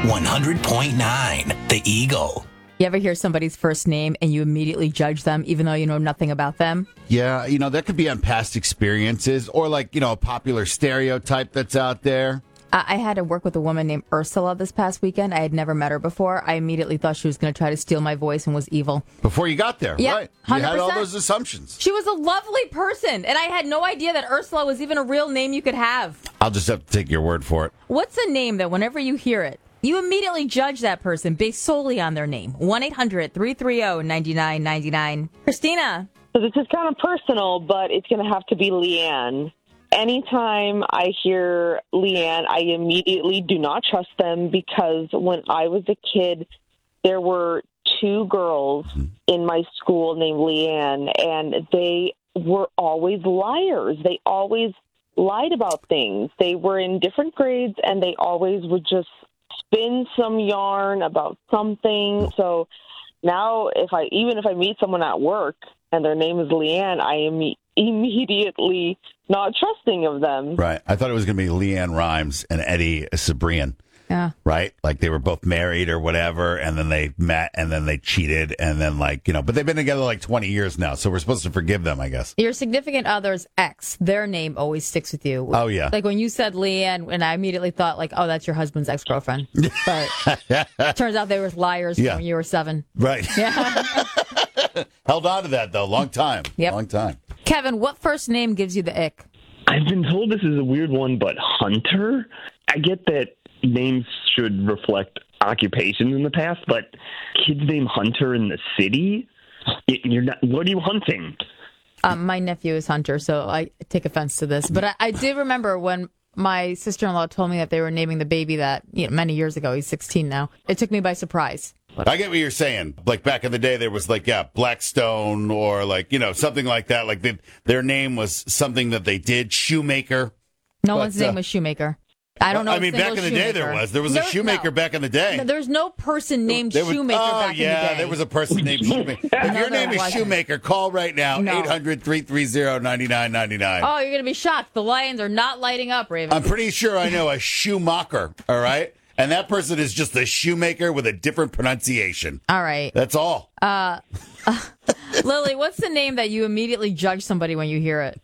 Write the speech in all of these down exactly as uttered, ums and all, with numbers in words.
one hundred point nine The Eagle. You ever hear somebody's first name and you immediately judge them even though you know nothing about them? Yeah, you know, that could be on past experiences or like, you know, a popular stereotype that's out there. I had to work with a woman named Ursula this past weekend. I had never met her before. I immediately thought she was going to try to steal my voice and was evil. Before you got there, Yeah, right? one hundred percent. You had all those assumptions. She was a lovely person, and I had no idea that Ursula was even a real name you could have. I'll just have to take your word for it. What's a name that whenever you hear it, you immediately judge that person based solely on their name? one eight hundred three three zero nine nine nine nine. Christina. So this is kind of personal, but it's going to have to be Leanne. Anytime I hear Leanne, I immediately do not trust them because when I was a kid, there were two girls in my school named Leanne, and they were always liars. They always lied about things. They were in different grades, and they always would just spin some yarn about something. So now, if I even if I meet someone at work and their name is Leanne, I am immediately not trusting of them. Right. I thought it was going to be Leanne Rimes and Eddie Cibrian. Yeah. Right? Like they were both married or whatever, and then they met, and then they cheated, and then like, you know, but they've been together like twenty years now, so we're supposed to forgive them, I guess. Your significant other's ex, their name always sticks with you. Oh, yeah. Like when you said Leanne, and I immediately thought like, oh, that's your husband's ex-girlfriend. But turns out they were liars Yeah. when you were seven. Right. Yeah. Held on to that, though. Long time. Yep. Long time. Kevin, what first name gives you the ick? I've been told this is a weird one, but Hunter? I get that names should reflect occupations in the past, but kids named Hunter in the city? You're not. What are you hunting? Um, my nephew is Hunter, so I take offense to this. But I, I did remember when my sister-in-law told me that they were naming the baby that, you know, many years ago. He's sixteen now. It took me by surprise. I get what you're saying. Like back in the day, there was like, yeah, Blackstone or like, you know, something like that. Like they, their name was something that they did. Shoemaker. No But, one's name uh, was Shoemaker. I don't know. I a mean, single back in the day, there shoemaker. was. There was No, a shoemaker no. back in the day. No, there's no person named There was- Shoemaker oh, back yeah, in the day. there was a person named Shoemaker. If No, your there name is wasn't. Shoemaker, call right now, No. eight hundred three three zero nine nine nine nine. Oh, you're going to be shocked. The Lions are not lighting up, Raven. I'm pretty sure I know a Schumacher, all right? And that person is just a shoemaker with a different pronunciation. All right. That's all. Uh, uh, Lily, what's the name that you immediately judge somebody when you hear it?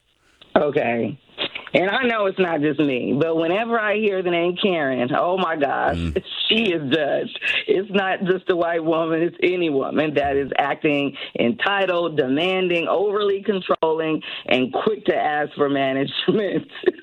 Okay. And I know it's not just me, but whenever I hear the name Karen, oh my gosh, Mm. she is judged. It's not just a white woman, it's any woman that is acting entitled, demanding, overly controlling, and quick to ask for management.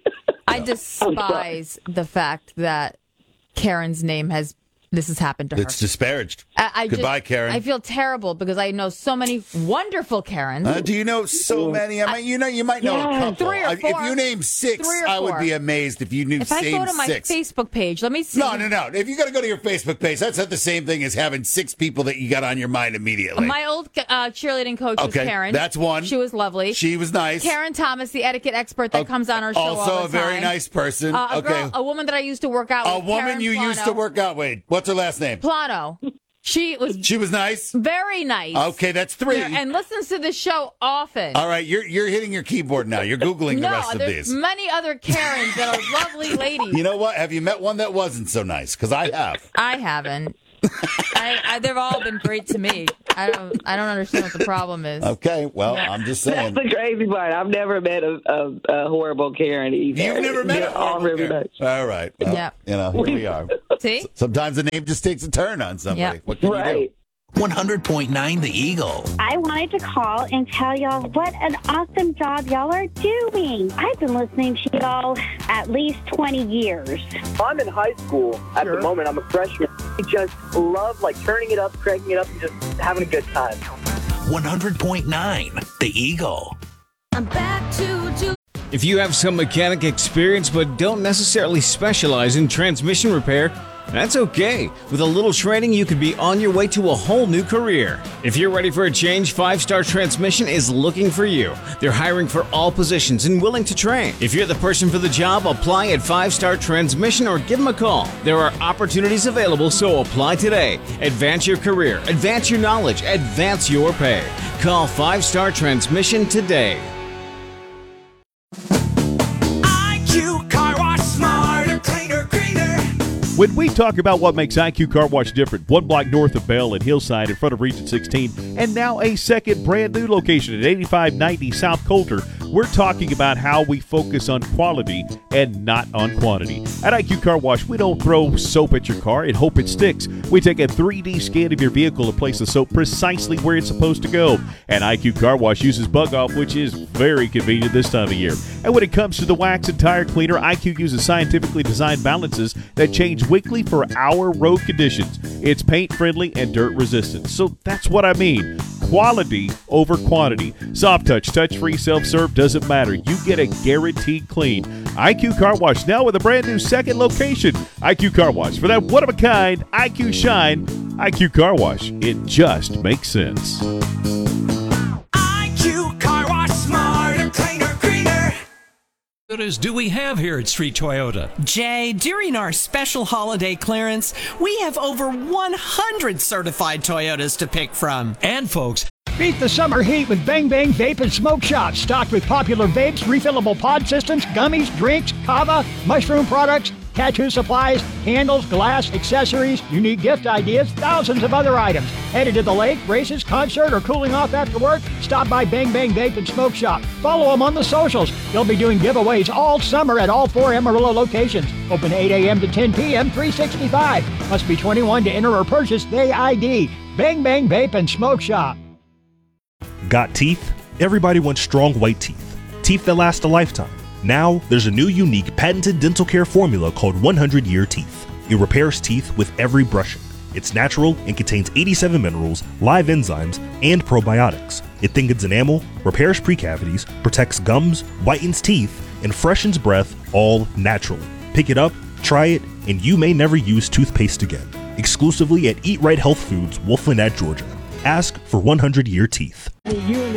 I despise the fact that Karen's name has, this has happened to her. It's disparaged. I, I Goodbye, just, Karen. I feel terrible because I know so many wonderful Karens. Uh, do you know so many? I mean, you know, you might know Yeah, a couple. three or I- If four. you name six, Three or I would four. be amazed if you knew If I same go to my six. Facebook page, let me see. No, no, no. If you got to go to your Facebook page, that's not the same thing as having six people that you got on your mind immediately. My old uh, cheerleading coach was Okay, Karen. that's one. She was lovely. She was nice. Karen Thomas, the etiquette expert that Uh, comes on our show also all the a very time. nice person. Uh, a, Okay. girl, a woman that I used to work out A with. woman Karen you Plano. used to work out with. What's her last name? Plano. She was She was nice. very nice. Okay, that's three. And listens to the show often. All right, you're you're hitting your keyboard now. You're googling the no, rest of there's these. many other Karens that are lovely ladies. You know what? Have you met one that wasn't so nice? Because I have. I haven't. I, I, they've all been great to me. I don't. I don't understand what the problem is. Okay, well, Yeah. I'm just That's saying. the crazy part. I've never met a, a, a horrible Karen either. You've never met They're a all horrible really Karen. nice. All right. Well, Yeah. You know, here we are. See? Sometimes the name just takes a turn on somebody. Yeah. What can you Right. one hundred point nine The Eagle. I wanted to call and tell y'all what an awesome job y'all are doing. I've been listening to y'all at least twenty years. I'm in high school at the moment. I'm a freshman. I just love like turning it up, cranking it up, and just having a good time. one hundred point nine The Eagle. I'm back to do. If you have some mechanic experience but don't necessarily specialize in transmission repair, that's okay. With a little training, you could be on your way to a whole new career. If you're ready for a change, Five Star Transmission is looking for you. They're hiring for all positions and willing to train. If you're the person for the job, apply at Five Star Transmission or give them a call. There are opportunities available, so apply today. Advance your career, advance your knowledge, advance your pay. Call Five Star Transmission today. I Q Car Wash, smarter, cleaner, greener. When we talk about what makes I Q Car Wash different, one block north of Bell and Hillside in front of Region sixteen, and now a second brand new location at eighty-five ninety South Coulter, we're talking about how we focus on quality and not on quantity. At I Q Car Wash, we don't throw soap at your car and hope it sticks. We take a three D scan of your vehicle and place the soap precisely where it's supposed to go. And I Q Car Wash uses Bug Off, which is very convenient this time of year. And when it comes to the wax and tire cleaner, I Q uses scientifically designed balances that change weekly for our road conditions. It's paint friendly and dirt resistant. So that's what I mean. Quality over quantity. Soft touch, touch-free, self-serve, doesn't matter. You get a guaranteed clean. I Q Car Wash now with a brand new second location. I Q Car Wash. For that one-of-a-kind I Q shine, I Q Car Wash. It just makes sense. I Q Car Wash, smarter, cleaner, greener. Toyotas do we have here at Street Toyota? Jay, during our special holiday clearance, we have over one hundred certified Toyotas to pick from. And folks, beat the summer heat with Bang Bang Vape and Smoke Shop, stocked with popular vapes, refillable pod systems, gummies, drinks, kava, mushroom products, tattoo supplies, candles, glass, accessories, unique gift ideas, thousands of other items. Headed to the lake, races, concert, or cooling off after work? Stop by Bang Bang Vape and Smoke Shop. Follow them on the socials. They'll be doing giveaways all summer at all four Amarillo locations. Open eight a.m. to ten p.m., three sixty-five. Must be twenty-one to enter or purchase Day I D. Bang Bang Vape and Smoke Shop. Got teeth? Everybody wants strong white teeth. Teeth that last a lifetime. Now, there's a new unique patented dental care formula called one hundred year Teeth. It repairs teeth with every brushing. It's natural and contains eighty-seven minerals, live enzymes, and probiotics. It thickens enamel, repairs precavities, protects gums, whitens teeth, and freshens breath, all naturally. Pick it up, try it, and you may never use toothpaste again. Exclusively at Eat Right Health Foods, Wolf Lynette, Georgia. Ask for one hundred year Teeth.